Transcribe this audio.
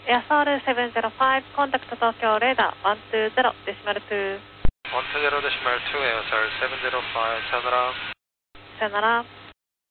에어서울705 contact Tokyo radar 120 decimal 2 120 decimal 2 에어서울 705 사요나라. 사요나라.